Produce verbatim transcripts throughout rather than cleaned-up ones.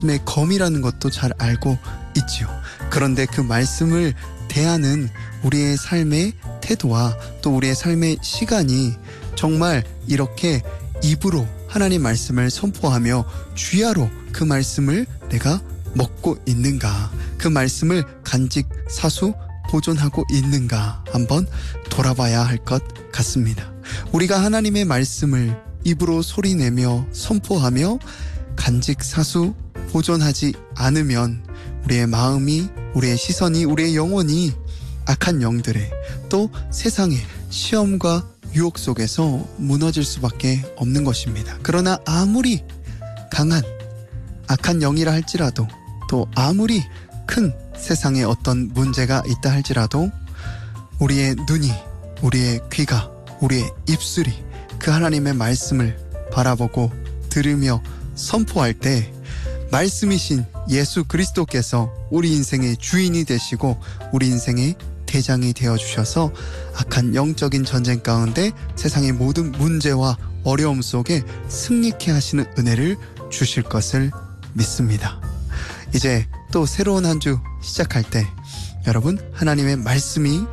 말씀의 검이라는 것도 잘 알고 있지요. 그런데 그 말씀을 대하는 우리의 삶의 태도와 또 우리의 삶의 시간이 정말 이렇게 입으로 하나님 말씀을 선포하며 주야로 그 말씀을 내가 먹고 있는가, 그 말씀을 간직 사수 보존하고 있는가 한번 돌아봐야 할 것 같습니다. 우리가 하나님의 말씀을 입으로 소리내며 선포하며 간직 사수 보존하지 않으면 우리의 마음이, 우리의 시선이, 우리의 영혼이 악한 영들의 또 세상의 시험과 유혹 속에서 무너질 수밖에 없는 것입니다. 그러나 아무리 강한 악한 영이라 할지라도, 또 아무리 큰 세상에 어떤 문제가 있다 할지라도 우리의 눈이, 우리의 귀가, 우리의 입술이 그 하나님의 말씀을 바라보고 들으며 선포할 때 말씀이신 예수 그리스도께서 우리 인생의 주인이 되시고 우리 인생의 대장이 되어주셔서 악한 영적인 전쟁 가운데 세상의 모든 문제와 어려움 속에 승리케 하시는 은혜를 주실 것을 믿습니다. 이제 또 새로운 한 주 시작할 때 여러분, 하나님의 말씀이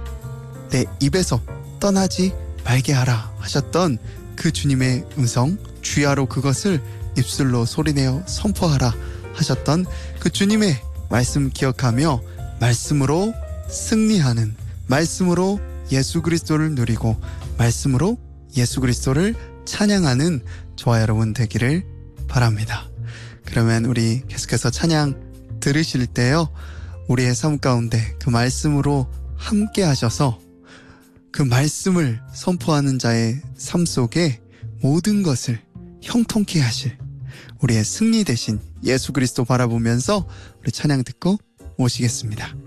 내 입에서 떠나지 말게 하라 하셨던 그 주님의 음성, 주야로 그것을 입술로 소리내어 선포하라 하셨던 그 주님의 말씀 기억하며 말씀으로 승리하는, 말씀으로 예수 그리스도를 누리고 말씀으로 예수 그리스도를 찬양하는 저와 여러분 되기를 바랍니다. 그러면 우리 계속해서 찬양 들으실 때요, 우리의 삶 가운데 그 말씀으로 함께 하셔서 그 말씀을 선포하는 자의 삶 속에 모든 것을 형통케 하실 우리의 승리 되신 예수 그리스도 바라보면서 우리 찬양 듣고 오시겠습니다.